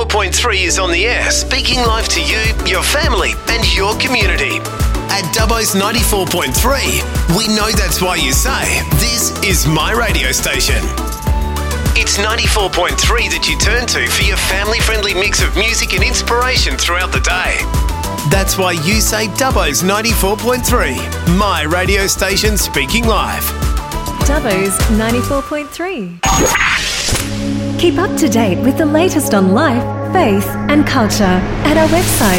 94.3 is on the air, speaking live to you, your family and your community. At Dubbo's 94.3, we know that's why you say, this is my radio station. It's 94.3 that you turn to for your family-friendly mix of music and inspiration throughout the day. That's why you say Dubbo's 94.3, my radio station speaking live. Dubbo's 94.3. Keep up to date with the latest on life, faith and culture at our website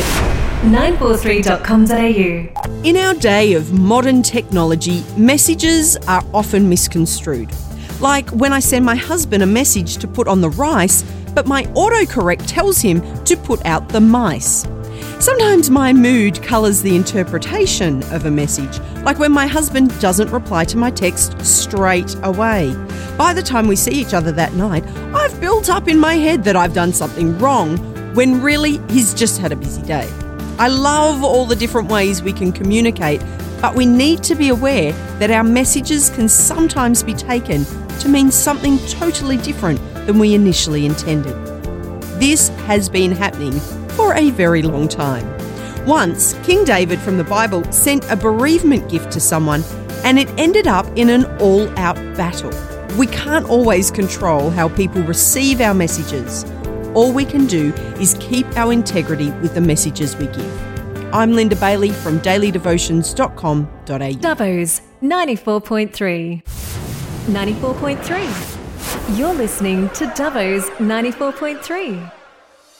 943.com.au. In our day of modern technology, messages are often misconstrued. Like when I send my husband a message to put on the rice, but my autocorrect tells him to put out the mice. Sometimes my mood colours the interpretation of a message, like when my husband doesn't reply to my text straight away. By the time we see each other that night, I've built up in my head that I've done something wrong, when really he's just had a busy day. I love all the different ways we can communicate, but we need to be aware that our messages can sometimes be taken to mean something totally different than we initially intended. This has been happening for a very long time. Once, King David from the Bible sent a bereavement gift to someone and it ended up in an all-out battle. We can't always control how people receive our messages. All we can do is keep our integrity with the messages we give. I'm Linda Bailey from dailydevotions.com.au. Dubbo's 94.3. 94.3. You're listening to Dubbo's 94.3.